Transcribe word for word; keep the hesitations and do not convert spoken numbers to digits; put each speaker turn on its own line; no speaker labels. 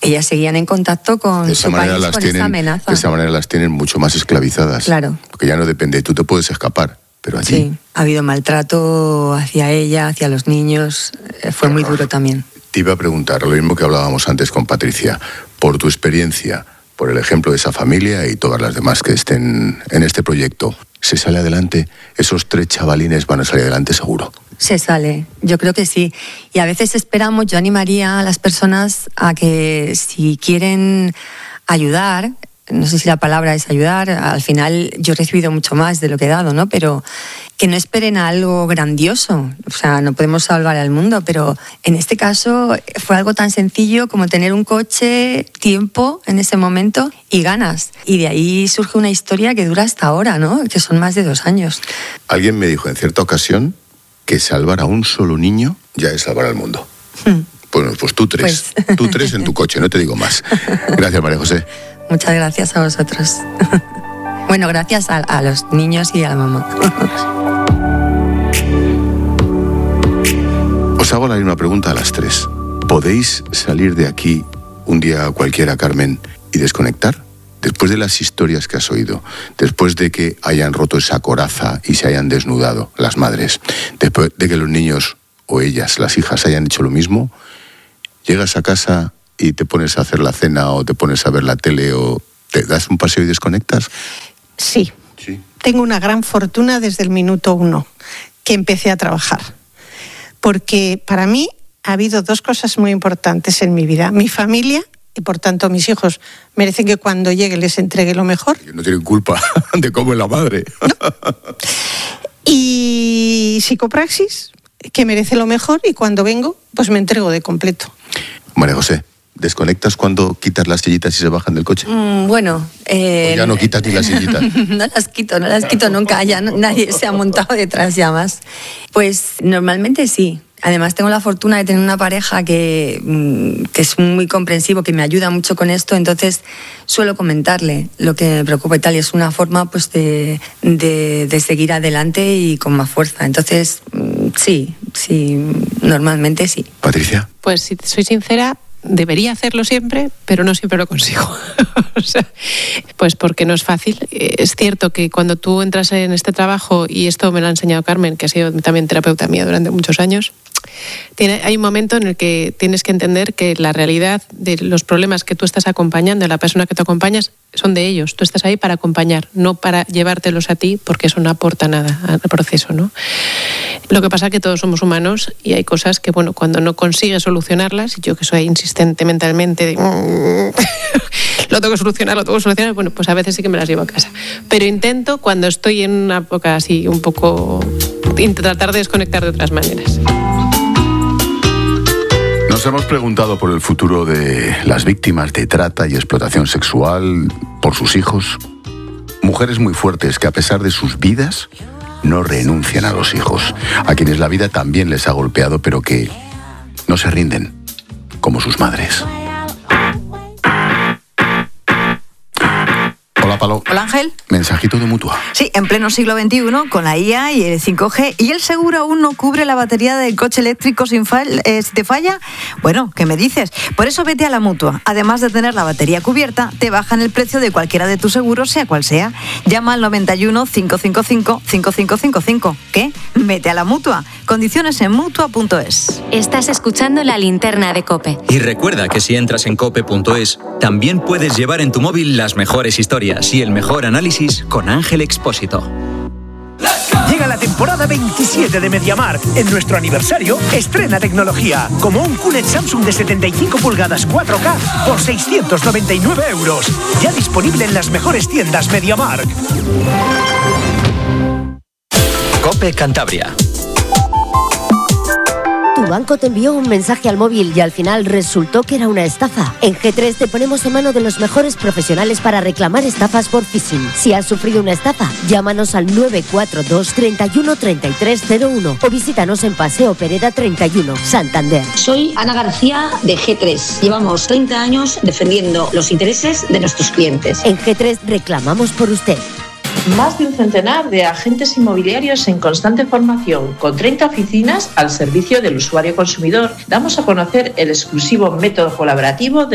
ellas seguían en contacto con su país, con
tienen,
esa amenaza.
De esa manera las tienen mucho más esclavizadas.
Claro.
Porque ya no depende, tú te puedes escapar, pero allí...
Sí, ha habido maltrato hacia ella, hacia los niños, fue muy duro también.
Te iba a preguntar lo mismo que hablábamos antes con Patricia, por tu experiencia, por el ejemplo de esa familia y todas las demás que estén en este proyecto, ¿se sale adelante? ¿Esos tres chavalines van a salir adelante seguro?
Se sale, yo creo que sí. Y a veces esperamos, yo animaría a las personas a que si quieren ayudar, no sé si la palabra es ayudar, al final yo he recibido mucho más de lo que he dado, ¿no? Pero que no esperen a algo grandioso. O sea, no podemos salvar al mundo, pero en este caso fue algo tan sencillo como tener un coche, tiempo en ese momento y ganas. Y de ahí surge una historia que dura hasta ahora, ¿no? Que son más de dos años.
Alguien me dijo en cierta ocasión que salvar a un solo niño ya es salvar al mundo. Hmm. Bueno, pues tú tres. Pues... Tú tres en tu coche, no te digo más. Gracias, María José.
Muchas gracias a vosotros. Bueno, gracias a, a los niños y a la mamá.
Os hago la misma pregunta a las tres. ¿Podéis salir de aquí un día cualquiera, Carmen, y desconectar? Después de las historias que has oído, después de que hayan roto esa coraza y se hayan desnudado las madres, después de que los niños o ellas, las hijas, hayan hecho lo mismo, llegas a casa y te pones a hacer la cena o te pones a ver la tele o te das un paseo y desconectas.
Sí.
Sí.
Tengo una gran fortuna desde el minuto uno que empecé a trabajar. Porque para mí ha habido dos cosas muy importantes en mi vida. Mi familia y, por tanto, mis hijos merecen que cuando llegue les entregue lo mejor.
No tienen culpa de cómo es la madre.
No. Y psicopraxis, que merece lo mejor, y cuando vengo, pues me entrego de completo.
María José, ¿desconectas cuando quitas las sillitas y se bajan del coche?
Mm, bueno... Eh,
¿O ya no quitas ni las sillitas?
No las quito, no las quito nunca, ya no, nadie se ha montado detrás ya más. Pues normalmente sí. Además tengo la fortuna de tener una pareja que, que es muy comprensivo, que me ayuda mucho con esto, entonces suelo comentarle lo que me preocupa y tal, y es una forma pues de, de, de seguir adelante y con más fuerza. Entonces sí, sí, normalmente sí.
Patricia.
Pues si soy sincera, debería hacerlo siempre, pero no siempre lo consigo. O sea, pues porque no es fácil. Es cierto que cuando tú entras en este trabajo, y esto me lo ha enseñado Carmen, que ha sido también terapeuta mía durante muchos años, tiene, hay un momento en el que tienes que entender que la realidad de los problemas que tú estás acompañando, de la persona que tú acompañas, son de ellos. Tú estás ahí para acompañar, no para llevártelos a ti, porque eso no aporta nada al proceso, ¿no? Lo que pasa es que todos somos humanos y hay cosas que, bueno, cuando no consigues solucionarlas, yo que soy insistente mentalmente de lo tengo que solucionar, lo tengo que solucionar, bueno, pues a veces sí que me las llevo a casa. Pero intento, cuando estoy en una época así un poco, tratar de desconectar de otras maneras.
Nos hemos preguntado por el futuro de las víctimas de trata y explotación sexual, por sus hijos. Mujeres muy fuertes que, a pesar de sus vidas, no renuncian a los hijos, a quienes la vida también les ha golpeado, pero que no se rinden, como sus madres. Hola, Palo.
Hola, Ángel.
Mensajito de Mutua.
Sí, en pleno siglo veintiuno, con la I A y el cinco G, y el seguro aún no cubre la batería del coche eléctrico sin fall, eh, si te falla. Bueno, ¿qué me dices? Por eso vete a la Mutua. Además de tener la batería cubierta, te bajan el precio de cualquiera de tus seguros, sea cual sea. Llama al noventa y uno, cinco cinco cinco, cinco cinco cinco cinco. ¿Qué? Vete a la Mutua. Condiciones en mutua punto es.
Estás escuchando La Linterna de COPE.
Y recuerda que si entras en cope punto es, también puedes llevar en tu móvil las mejores historias y el mejor análisis con Ángel Expósito.
Llega la temporada veintisiete de MediaMarkt. En nuestro aniversario, estrena tecnología, como un Q L E D Samsung de setenta y cinco pulgadas cuatro K por seiscientos noventa y nueve euros. Ya disponible en las mejores tiendas MediaMarkt.
COPE Cantabria.
Tu banco te envió un mensaje al móvil y al final resultó que era una estafa. En G tres te ponemos en mano de los mejores profesionales para reclamar estafas por phishing. Si has sufrido una estafa, llámanos al nueve cuatro dos, treinta y uno, treinta y tres cero uno o visítanos en Paseo Pereda treinta y uno, Santander.
Soy Ana García de G tres. Llevamos treinta años defendiendo los intereses de nuestros clientes.
En G tres reclamamos por usted.
Más de un centenar de agentes inmobiliarios en constante formación, con treinta oficinas al servicio del usuario consumidor. Damos a conocer el exclusivo método colaborativo de